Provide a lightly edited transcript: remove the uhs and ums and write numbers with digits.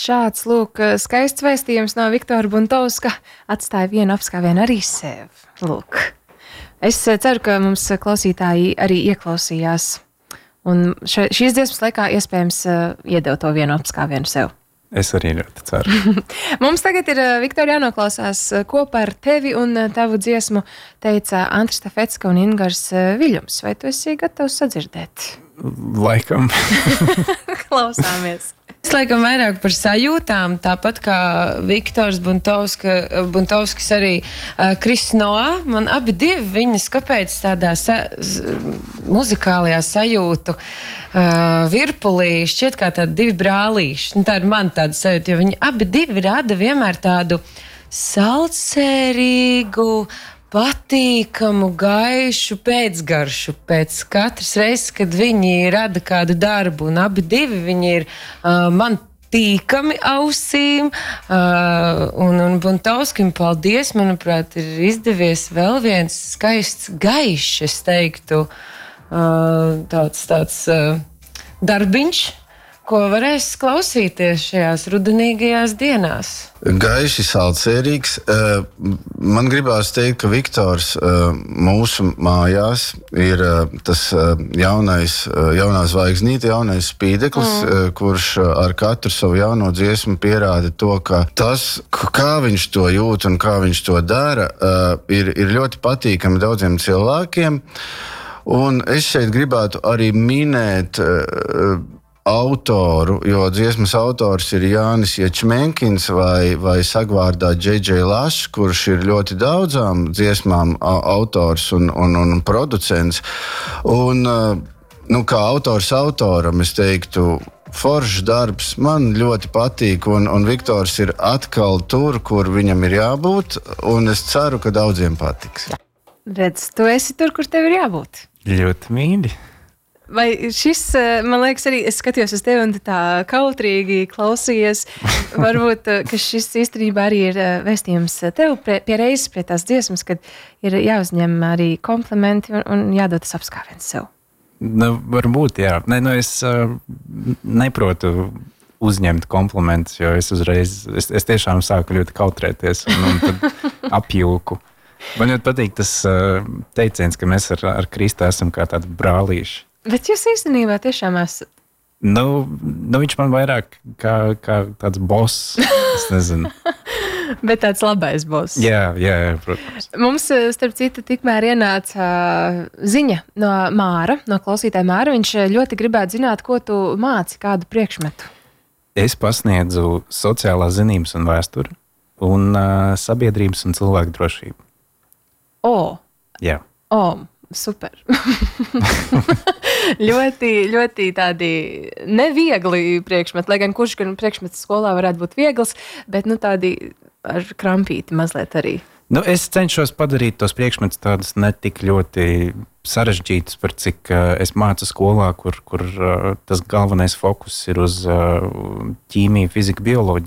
šāds, lūk, skaists vēstījums no Viktora Buntovska atstāja vienu apskāvienu arī sev. Lūk. Es ceru, ka mums klausītāji arī ieklausījās. Un šīs dziesmas laikā iespējams iedeva to vienu apskāvienu sev. Es arī ļoti ceru. Mums tagad ir, Viktor, jānoklausās kopā ar tevi un tavu dziesmu teica Andris Tafetska un Ingars Viļums. Vai tu esi gatavs sadzirdēt? Laikam. Klausāmies. Es laikam vairāk par sajūtām, tāpat kā Viktors Buntovskis arī Kris Noā. Man abi divi viņas kāpēc tādā muzikālajā sajūtu virpulī šķiet kā tādi divi brālīši. Tā ir man tāda sajūta, jo viņi abi divi rada vienmēr tādu saldsērīgu, patīkamu, gaišu pēcgaršu pēc katras reizes, kad viņi rada kādu darbu, un abi divi viņi ir man tīkami ausīm, un Buntovskim paldies, manuprāt, ir izdevies vēl viens skaists gaišs, es teiktu, tāds darbiņš, ko varēs klausīties šajās rudenīgajās dienās. Gaiši saldsērīgs. Man gribās teikt, ka Viktors mūsu mājās ir tas jaunā zvaigznīte, jaunais spīdeklis, kurš ar katru savu jauno dziesmu pierāda to, ka tas, kā viņš to jūt un kā viņš to dara, ir ļoti patīkami daudziem cilvēkiem. Un es šeit gribētu arī minēt autoru, jo dziesmas autors ir Jānis Ječmenkins vai sagvārdā J.J. Lašs, kurš ir ļoti daudzām dziesmām autors un producents. Un, kā autors autoram, es teiktu, foršs darbs, man ļoti patīk, un Viktors ir atkal tur, kur viņam ir jābūt, un es ceru, ka daudziem patiks. Redz, tu esi tur, kur tev ir jābūt. Ļoti mīļi. Vai šis, man liekas, arī es skatījos uz tevi un tā kautrīgi klausījies. Varbūt, ka šis īstenībā arī ir vēstījums tev pie reizes pie tās dziesmas, kad ir jāuzņem arī komplimenti un jādod tas apskāviens sev. Varbūt, jā. Es neprotu uzņemt komplimentus, jo es tiešām sāku ļoti kautrēties un tad apjūku. Man ļoti patīk tas teiciens, ka mēs ar Kristu esam kā tādi brālīši. Bet jūs īstenībā tiešām esat? Viņš man vairāk kā tāds boss, es nezinu. Bet tāds labais boss. Jā, protams. Mums, starp citu, tikmēr ienāca ziņa no Māra, no klausītāja Māra. Viņš ļoti gribētu zināt, ko tu māci, kādu priekšmetu. Es pasniedzu sociālās zinības un vēsturi un sabiedrības un cilvēku drošību. Jā. Super. ļoti tādi neviegli priekšmeti, lai gan kurš gan priekšmets skolā varētu būt viegls, bet tādi ar krampīti mazliet arī. Es cenšos padarīt tos priekšmetus tādus ne tik ļoti sarežģītus, par cik es mācu skolā, kur tas galvenais fokus ir uz ķīmiju, fiziku, bioloģiju.